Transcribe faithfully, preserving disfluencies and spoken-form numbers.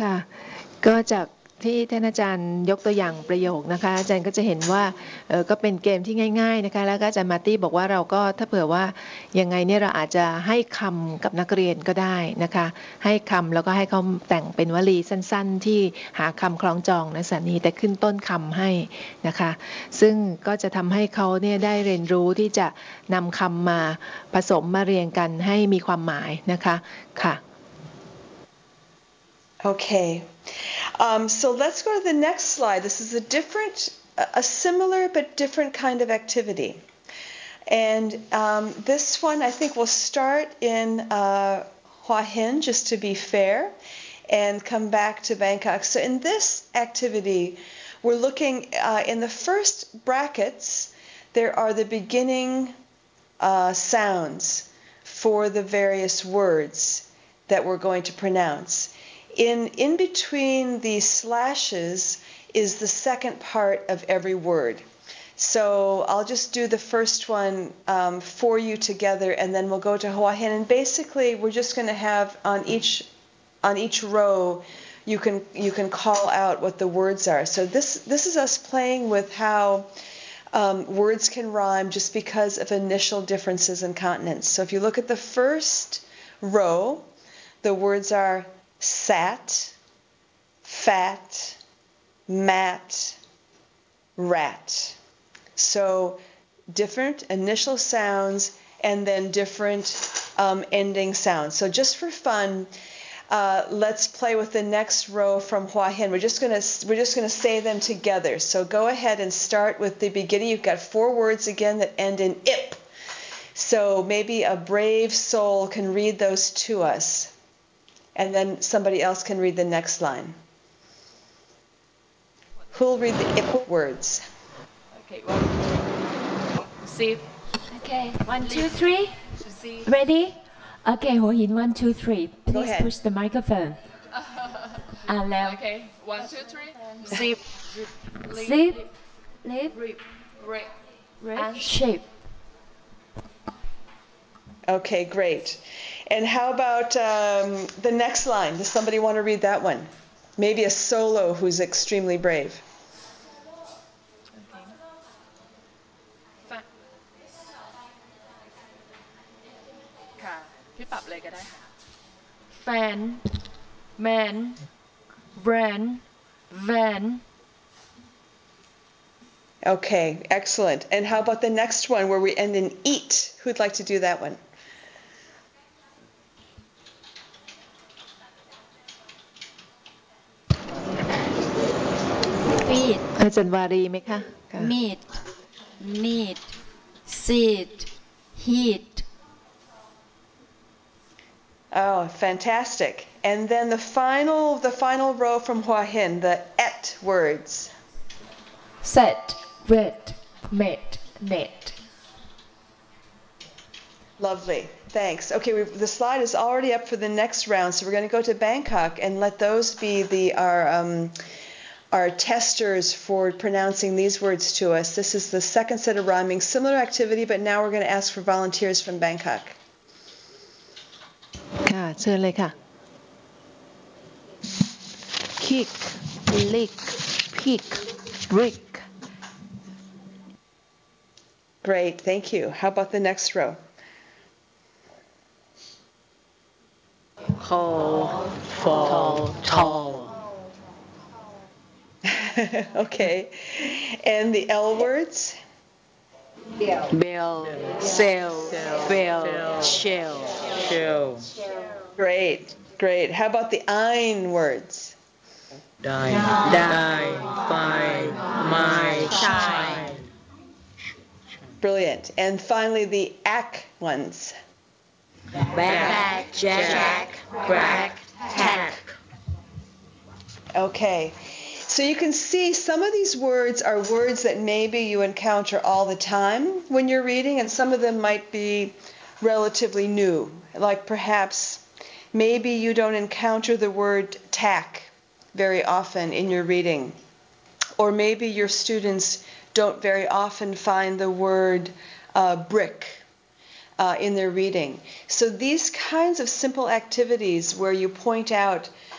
ค่ะก็จากที่ท่านอาจารย์ยกตัวอย่างประโยคนะคะอาจารย์ก็จะเห็นว่าเออก็เป็นเกมที่ง่ายๆนะคะแล้วก็อาจารย์มาร์ตี้บอกว่าเราก็ถ้าเผื่อว่ายังไงเนี่ยเราอาจจะให้คำกับนักเรียนก็ได้นะคะให้คำแล้วก็ให้เขาแต่งเป็นวลีสั้นๆที่หาคำคล้องจองนะสันนี้แต่ขึ้นต้นคำให้นะคะซึ่งก็จะทำให้เขาเนี่ยได้เรียนรู้ที่จะนำคำมาผสมมาเรียงกันให้มีความหมายนะคะค่ะ Okay, um, so let's go to the next slide. This is a different, a similar but different kind of activity. And um, this one I think we'll start in uh, Hua Hin, just to be fair, and come back to Bangkok. So in this activity, we're looking uh, in the first brackets, there are the beginning uh, sounds for the various words that we're going to pronounce. In, in between the slashes is the second part of every word. So I'll just do the first one um, for you together, and then we'll go to Hua Hin. And basically, we're just going to have on each on each row, you can you can call out what the words are. So this this is us playing with how um, words can rhyme just because of initial differences in consonants. So if you look at the first row, the words are sat, fat, mat, rat. So different initial sounds and then different um, ending sounds. So just for fun, uh, let's play with the next row from Hua Hin. We're just gonna we're just gonna say them together. So go ahead and start with the beginning. You've got four words again that end in ip. So maybe a brave soul can read those to us. And then somebody else can read the next line. Who'll read the ip words? Okay, one, two, three. Okay, one, two, three. Ready? Okay, Hua Hin, one, two, three. Please push the microphone. And now. Okay, one, two, three. Zip, zip, lip, rip, rip, and shape. Okay, great. And how about um, the next line? Does somebody want to read that one? Maybe a solo who's extremely brave. Fan, man, ran, van. Okay, excellent. And how about the next one where we end in eat? Who'd like to do that one? Feed. อาจารย์วารีไหมคะ Meat, need, seed, heat. Oh, fantastic. And then the final the final row from Hua Hin, the et words. Set, red, met, net. Lovely. Thanks. Okay, we've, the slide is already up for the next round, so we're going to go to Bangkok and let those be the our um, our testers for pronouncing these words to us. This is the second set of rhyming, similar activity, but now we're going to ask for volunteers from Bangkok. ค่ะเชิญเลยค่ะ kick lick pick brick Great, thank you. How about the next row? Call, fall, tall. Okay. And the L words? Bell, cell, fell, shell. Shell. Great, great. How about the ein words? Die, die, find, my, shine. Brilliant. And finally, the ac ones. Back, jack, crack, tack. Okay. So you can see some of these words are words that maybe you encounter all the time when you're reading, and some of them might be relatively new. Like perhaps maybe you don't encounter the word tack very often in your reading. Or maybe your students don't very often find the word uh, brick uh, in their reading. So these kinds of simple activities where you point out